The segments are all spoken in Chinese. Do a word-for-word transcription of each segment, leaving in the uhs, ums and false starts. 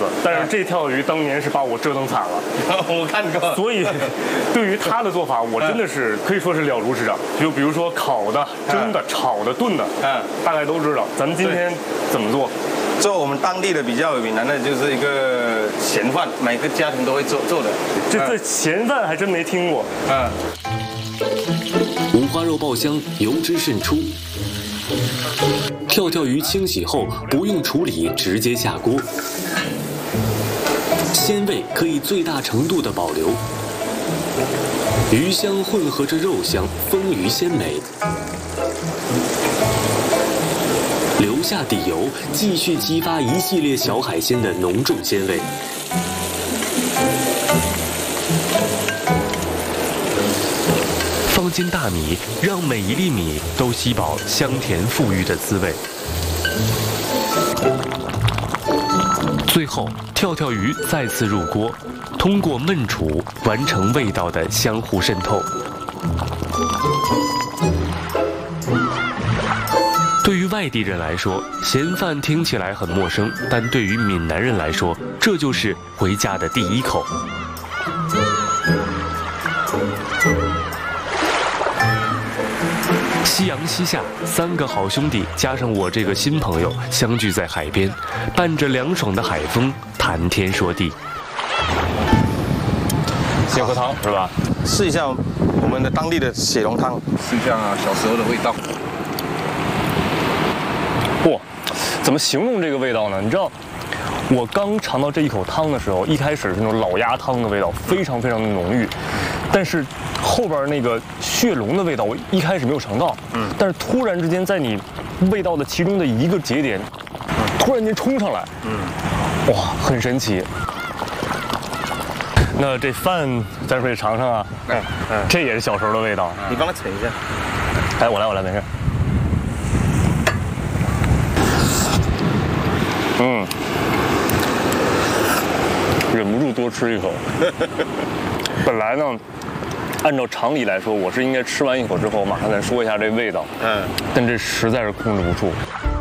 但是这条鱼当年是把我折腾惨了。 我看过。 所以，对于他的做法，我真的是可以说是了如指掌。就比如说烤的、蒸的、炒的、炖的，嗯，大概都知道。咱们今天怎么做？ 做我们当地的比较有名的，那就是一个咸饭，每个家庭都会做做的。 这这咸饭还真没听过。 嗯。 五花肉爆香，油脂渗出。跳跳鱼清洗后不用处理，直接下锅，鲜味可以最大程度的保留。鱼香混合着肉香，丰腴鲜美。留下底油，继续激发一系列小海鲜的浓重鲜味。放进大米，让每一粒米都吸饱香甜馥郁的滋味。最后，跳跳鱼再次入锅，通过焖煮完成味道的相互渗透。对于外地人来说，咸饭听起来很陌生，但对于闽南人来说，这就是回家的第一口。夕阳西下，三个好兄弟加上我这个新朋友相聚在海边，伴着凉爽的海风，谈天说地。 先喝汤是吧？ 试一下我们的当地的血浓汤，试一下小时候的味道。 哇，怎么形容这个味道呢？你知道，我刚尝到这一口汤的时候，一开始是那种老鸭汤的味道，非常非常的浓郁，但是后边那个血浓的味道，我一开始没有尝到，嗯，但是突然之间在你味道的其中的一个节点，突然间冲上来，嗯，哇，很神奇。那这饭咱可以尝尝啊，嗯嗯，这也是小时候的味道。 你帮他盛一下。 哎，我来，我来，没事。嗯，忍不住多吃一口。本来呢，按照常理来说，我是应该吃完一口之后马上再说一下这味道。嗯，但这实在是控制不住。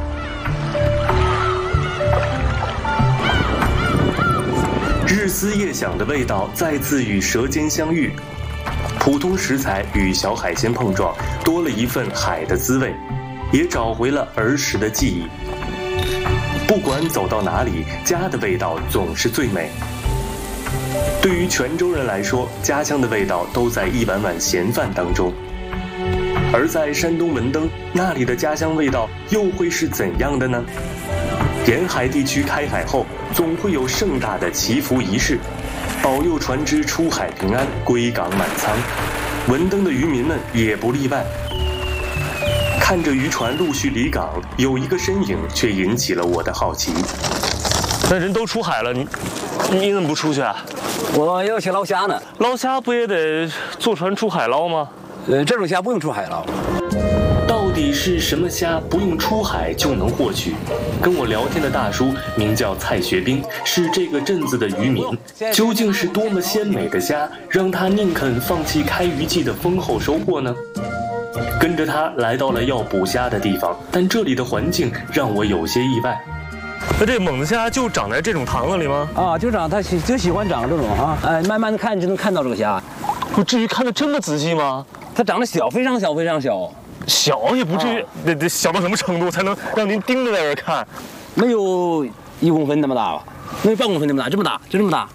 日思夜想的味道再次与舌尖相遇，普通食材与小海鲜碰撞，多了一份海的滋味，也找回了儿时的记忆。不管走到哪里，家的味道总是最美。对于泉州人来说，家乡的味道都在一碗碗咸饭当中。而在山东文登，那里的家乡味道又会是怎样的呢？沿海地区开海后，总会有盛大的祈福仪式，保佑船只出海平安，归港满仓。文登的渔民们也不例外。看着渔船陆续离港，有一个身影却引起了我的好奇。 那人都出海了，你你怎么不出去啊？ 我要去捞虾呢。 捞虾不也得坐船出海捞吗？ 呃，这种虾不用出海捞。 到底是什么虾不用出海就能获取？跟我聊天的大叔名叫蔡学兵，是这个镇子的渔民。究竟是多么鲜美的虾，让他宁肯放弃开渔季的丰厚收获呢？跟着他来到了要捕虾的地方，但这里的环境让我有些意外。 那这猛子虾就长在这种塘子里吗？ 啊，就长它喜就喜欢长这种啊，哎，慢慢的看就能看到这个虾。 不至于看得这么仔细吗？ 它长得小，非常小，非常小。 小也不至于，得得小到什么程度才能让您盯着在这儿看？ 没有一公分那么大吧？没有半公分那么大，这么大，就这么大。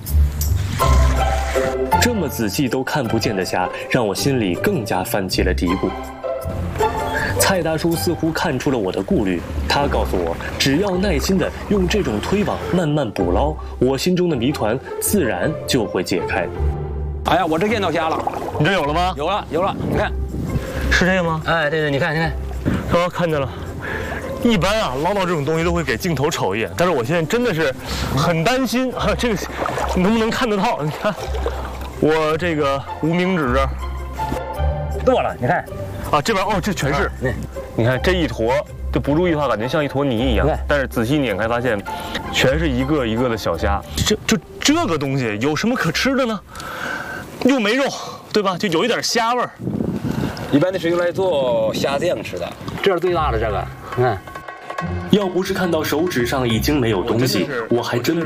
这么仔细都看不见的虾，让我心里更加泛起了嘀咕。蔡大叔似乎看出了我的顾虑，他告诉我，只要耐心地用这种推网慢慢捕捞，我心中的谜团自然就会解开。 哎呀，我这见到虾了， 你这有了吗？ 有了，有了，你看， 是这个吗？ 哎，对对，你看，你看， 刚看见了。一般啊，捞到这种东西都会给镜头瞅一眼，但是我现在真的是很担心啊，这个能不能看得到？你看，我这个无名指这儿多了，你看， 啊，这边哦，这全是， 啊、 你看这一坨，就不注意的话，感觉像一坨泥一样，但是仔细碾开发现，全是一个一个的小虾。这就这个东西有什么可吃的呢？又没肉，对吧？就有一点虾味儿。 一般的是用来做虾酱吃的，这是最大的这个，你看。 要不是看到手指上已经没有东西，我还真